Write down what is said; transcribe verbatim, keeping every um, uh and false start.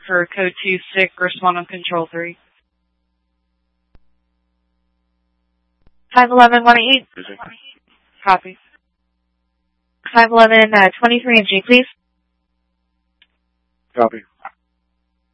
for code two sick, respond on control three. five eleven one eight. Copy. five eleven uh, twenty-three and G, please. Copy.